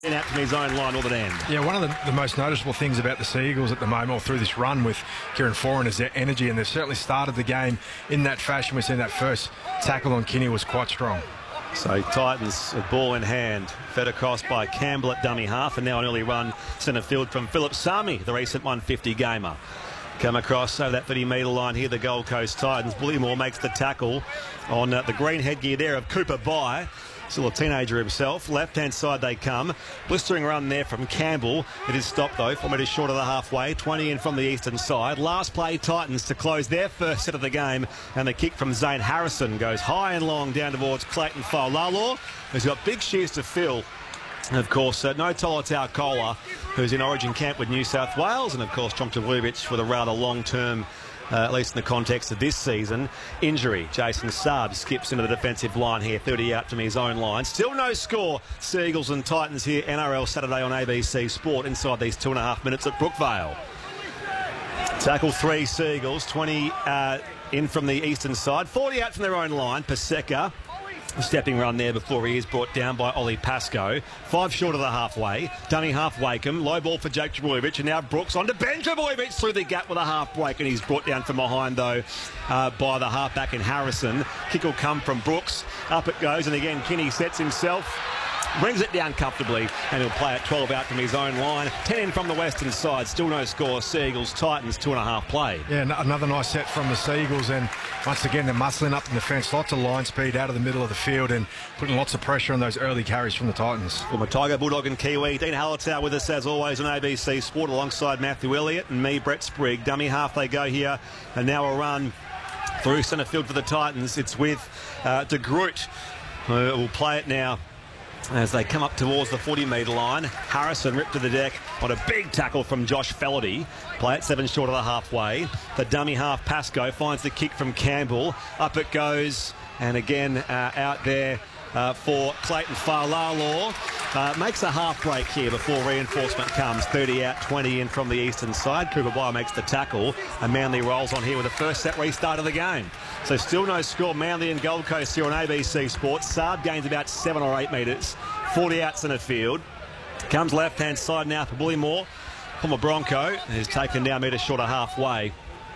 Out from his own line, Northern End. Yeah, one of the most noticeable things about the Sea Eagles at the moment, or through this run with Kieran Foran, is their energy, and they've certainly started the game in that fashion. We've seen that first tackle on Kinney was quite strong. So Titans, a ball in hand, fed across by Campbell at dummy half, and now an early run centre field from Philip Sami, the recent 150 gamer. Come across over that 30-metre line here, the Gold Coast Titans. Bullymore makes the tackle on the green headgear there of Cooper Bye. Still a teenager himself. Left-hand side they come. Blistering run there from Campbell. It is stopped though. 4 metres short of the halfway. 20 in from the eastern side. Last play Titans to close their first set of the game. And the kick from Zane Harrison goes high and long down towards Clayton Faulalo, who's got big shoes to fill. And of course, no Tolotau Kola, who's in Origin camp with New South Wales. And of course, Jomta Vujovic with a rather long-term, at least in the context of this season, injury. Jason Saab skips into the defensive line here, 30 out from his own line. Still no score. Sea Eagles and Titans here, NRL Saturday on ABC Sport, inside these 2.5 minutes at Brookvale. Tackle 3 Sea Eagles, 20 in from the eastern side, 40 out from their own line. Paseka. A stepping run there before he is brought down by Ollie Pascoe. 5 short of the halfway. Dummy half Wakeham. Low ball for Jake Trbojevic. And now Brooks on to Ben Trbojevic through the gap with a half break. And he's brought down from behind, though, by the halfback in Harrison. Kick will come from Brooks. Up it goes. And again, Kinney sets himself. Brings it down comfortably, and he'll play at 12 out from his own line. 10 in from the western side. Still no score. Sea Eagles, Titans, 2.5 played. Yeah, another nice set from the Sea Eagles, and once again they're muscling up in the fence. Lots of line speed out of the middle of the field and putting lots of pressure on those early carries from the Titans. Former Tiger, Bulldog and Kiwi. Dean Hallertau with us as always on ABC Sport alongside Matthew Elliott and me, Brett Sprigg. Dummy half they go here, and now a run through centre field for the Titans. It's with De Groot, who will play it now as they come up towards the 40-metre line. Harrison ripped to the deck on a big tackle from Josh Fellerty. Play it 7 short of the halfway. The dummy half Pascoe finds the kick from Campbell. Up it goes, and again out there for Clayton Faulalo. Makes a half break here before reinforcement comes. 30 out, 20 in from the eastern side. Cooper Bye makes the tackle, and Manly rolls on here with the first set restart of the game. So still no score. Manly and Gold Coast here on ABC Sports. Saab gains about 7 or 8 metres. 40 out centre field. Comes left-hand side now for Bullymore. Former Bronco is taken down metre short of halfway.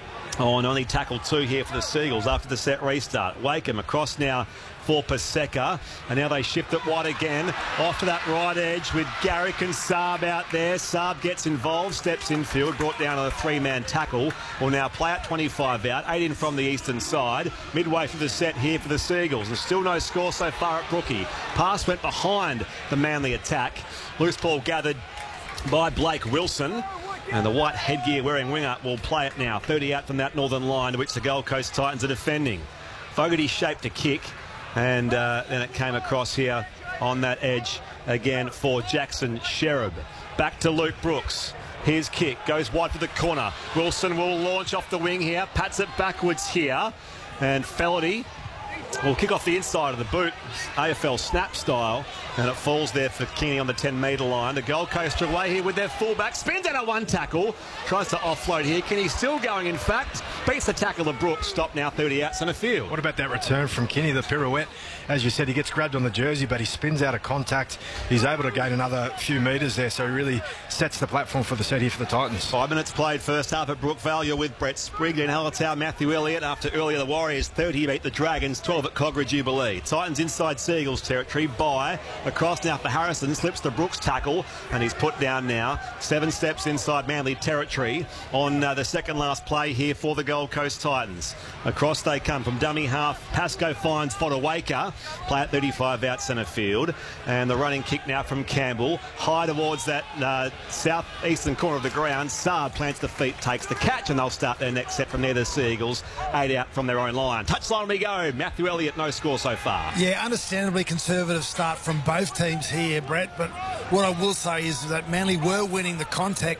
On only tackle 2 here for the Sea Eagles after the set restart. Wakeham across now for Paseka, and now they shift it wide again. Off to that right edge with Garrick and Saab out there. Saab gets involved, steps infield, brought down on a 3-man tackle. Will now play at 25 out, 8 in from the eastern side. Midway through the set here for the Sea Eagles, and still no score so far at Brookie. Pass went behind the Manly attack. Loose ball gathered by Blake Wilson. And the white headgear wearing winger will play it now. 30 out from that northern line to which the Gold Coast Titans are defending. Fogarty shaped a kick, and then it came across here on that edge again for Jackson Sherab. Back to Luke Brooks. His kick goes wide for the corner. Wilson will launch off the wing here, pats it backwards here, and Fellerty will kick off the inside of the boot, AFL snap style, and it falls there for Keaney on the 10-metre line. The Gold Coast are away here with their fullback. Spins out a 1 tackle. Tries to offload here. Keaney still going, in fact. Beats the tackle of Brooks. Stop now, 30 out centre field. What about that return from Keaney, the pirouette? As you said, he gets grabbed on the jersey, but he spins out of contact. He's able to gain another few metres there, so he really sets the platform for the set here for the Titans. 5 minutes played first half at Brookvale. You're with Brett Sprigg and Hallertau, Matthew Elliott. After earlier the Warriors 30 beat the Dragons 12 at Cogra Jubilee. Titans inside Sea Eagles territory. Bye across now for Harrison. Slips the Brooks tackle, and he's put down now. 7 steps inside Manly territory on the second last play here for the Gold Coast Titans. Across they come from dummy half. Pascoe finds Fodawaker. Play at 35 out centre field, and the running kick now from Campbell high towards that south-eastern corner of the ground. Saab plants the feet, takes the catch, and they'll start their next set from there. The Sea Eagles 8 out from their own line. Touchline we go. Matthew Elliott, no score so far. Yeah, understandably conservative start from both teams here, Brett, but what I will say is that Manly were winning the contact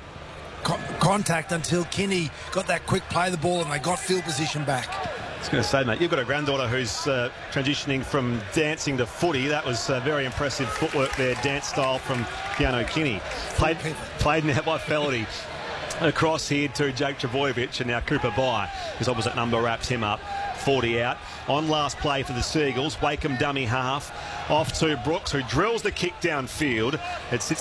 until Kinney got that quick play the ball and they got field position back. I was going to say, mate, you've got a granddaughter who's transitioning from dancing to footy. That was very impressive footwork there, dance style from Keanu Kinney. Played now by Fellerty. Across here to Jake Trbojevic, and now Cooper Bye, his opposite number, wraps him up. 40 out. On last play for the Sea Eagles, Wakeham dummy half. Off to Brooks, who drills the kick downfield. It sits